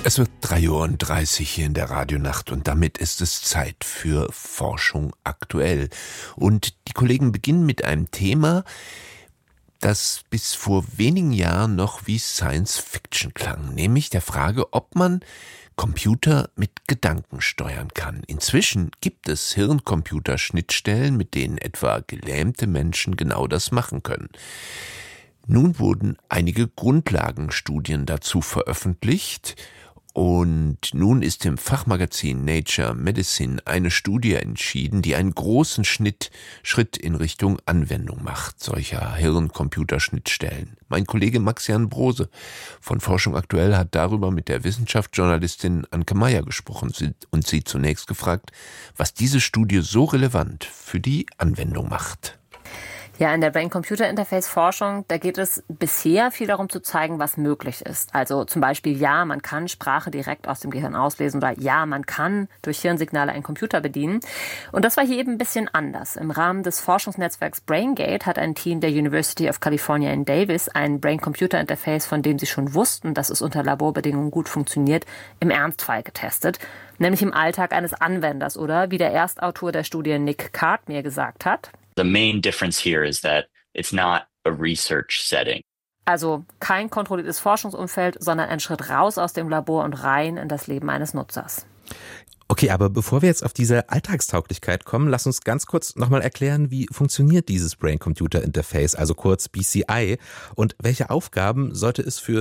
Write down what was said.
Es wird 3:30 Uhr hier in der Radionacht und damit ist es Zeit für Forschung aktuell. Und die Kollegen beginnen mit einem Thema, das bis vor wenigen Jahren noch wie Science Fiction klang, nämlich der Frage, ob man Computer mit Gedanken steuern kann. Inzwischen gibt es Hirn-Computer-Schnittstellen, mit denen etwa gelähmte Menschen genau das machen können. Nun wurden einige Grundlagenstudien dazu veröffentlicht und nun ist im Fachmagazin Nature Medicine eine Studie entschieden, die einen großen Schritt in Richtung Anwendung macht, solcher Hirn-Computer-Schnittstellen. Mein Kollege Max-Jan Brose von Forschung aktuell hat darüber mit der Wissenschaftsjournalistin Anke Meyer gesprochen und sie zunächst gefragt, was diese Studie so relevant für die Anwendung macht. Ja, in der Brain-Computer-Interface-Forschung, da geht es bisher viel darum zu zeigen, was möglich ist. Also zum Beispiel, ja, man kann Sprache direkt aus dem Gehirn auslesen oder ja, man kann durch Hirnsignale einen Computer bedienen. Und das war hier eben ein bisschen anders. Im Rahmen des Forschungsnetzwerks BrainGate hat ein Team der University of California in Davis ein Brain-Computer-Interface, von dem sie schon wussten, dass es unter Laborbedingungen gut funktioniert, im Ernstfall getestet. Nämlich im Alltag eines Anwenders oder, wie der Erstautor der Studie Nick Card mir gesagt hat, The main difference here is that it's not a research setting. Also kein kontrolliertes Forschungsumfeld, sondern ein Schritt raus aus dem Labor und rein in das Leben eines Nutzers. Okay, aber bevor wir jetzt auf diese Alltagstauglichkeit kommen, lass uns ganz kurz nochmal erklären, wie funktioniert dieses Brain-Computer-Interface, also kurz BCI, und welche Aufgaben sollte es für